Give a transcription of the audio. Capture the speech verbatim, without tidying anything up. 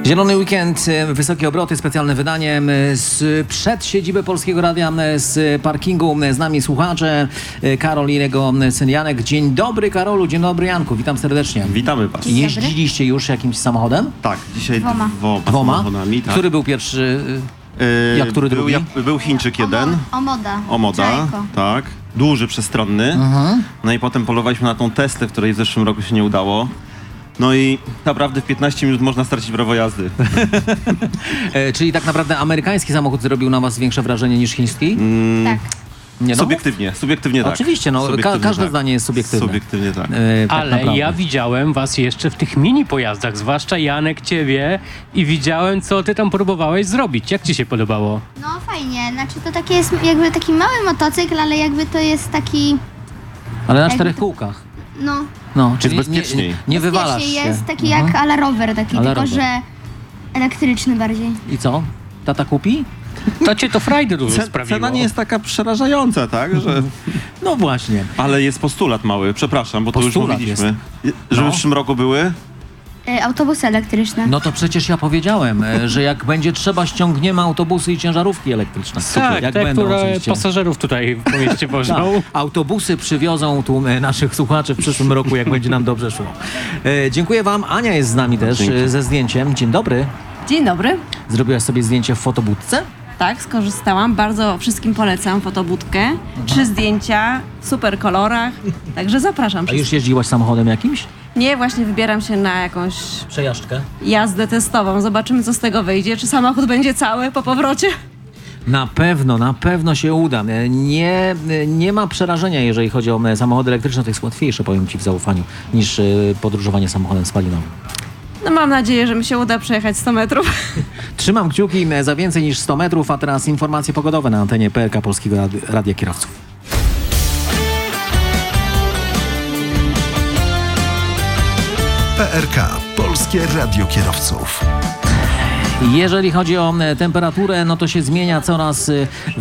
Zielony weekend, wysokie obroty, specjalne wydanie z przed siedziby Polskiego Radia, z parkingu. Z nami słuchacze, Karol i jego syn Janek. Dzień dobry Karolu, dzień dobry Janku, witam serdecznie. Witamy was. Jeździliście już jakimś samochodem? Tak, dzisiaj Dwoma. dwoma, Dwoma? samochodami. Tak. Który był pierwszy? Yy, jak który był, drugi? jak, był Chińczyk jeden. Omoda. Omoda, Jajko. tak. Duży, przestronny. Mhm. No i potem polowaliśmy na tą Teslę, której w zeszłym roku się nie udało. No i naprawdę w piętnaście minut można stracić prawo jazdy. E, czyli tak naprawdę amerykański samochód zrobił na was większe wrażenie niż chiński? Tak. Nie, no, Subiektywnie, subiektywnie tak. Oczywiście, no, Subiektywnie ka każde tak. zdanie jest subiektywne. Subiektywnie tak. E, tak Ale naprawdę. ja widziałem was jeszcze w tych mini pojazdach, zwłaszcza Janek, ciebie, i widziałem, co ty tam próbowałeś zrobić. Jak ci się podobało? No fajnie, znaczy to taki jest jakby taki mały motocykl, ale jakby to jest taki, Ale na jakby czterech to- kółkach. no... No, czyli Jest nie, bezpieczniej. nie, nie wywalasz bezpieczniej się. jest taki Mhm. jak ala rower taki, Ale tylko rower. że elektryczny bardziej. I co? Tata kupi? To cię to frajdy dużo Ce- sprawiło. Cena nie jest taka przerażająca, tak? Że... No właśnie. Ale jest postulat mały, przepraszam, bo to już Postulat mówiliśmy. Że No. w zeszłym roku były? E, autobusy elektryczne. No to przecież ja powiedziałem, e, że jak będzie trzeba, ściągniemy autobusy i ciężarówki elektryczne. Tak, jak te, będą które oczywiście. pasażerów tutaj po mieście wożą. Tak, autobusy przywiozą tu e, naszych słuchaczy w przyszłym roku, jak będzie nam dobrze szło. E, dziękuję wam. Ania jest z nami też Dzięki. e, ze zdjęciem. Dzień dobry. Dzień dobry. Zrobiłaś sobie zdjęcie w fotobudce? Tak, skorzystałam. Bardzo wszystkim polecam fotobudkę. Trzy zdjęcia w super kolorach. Także zapraszam A już wszystkich. jeździłaś samochodem jakimś? Nie, właśnie wybieram się na jakąś Przejażdżkę. jazdę testową. Zobaczymy, co z tego wyjdzie. Czy samochód będzie cały po powrocie? Na pewno, na pewno się uda. E, Nie, e, nie ma przerażenia, jeżeli chodzi o e, samochody elektryczne. To jest łatwiejsze, powiem ci, w zaufaniu, niż e, podróżowanie samochodem spalinowym. No mam nadzieję, że mi się uda przejechać sto metrów. Trzymam kciuki e, za więcej niż sto metrów, a teraz informacje pogodowe na antenie P L K Polskiego Rady- Radia Kierowców. P R K, Polskie Radio Kierowców. Jeżeli chodzi o e, temperaturę, no to się zmienia coraz e,